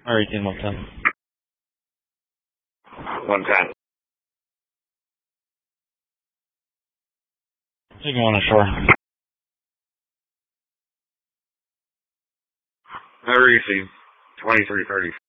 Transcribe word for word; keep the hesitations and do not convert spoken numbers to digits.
R eighteen one ten. one ten. Taking one ashore. I receive twenty-three thirty.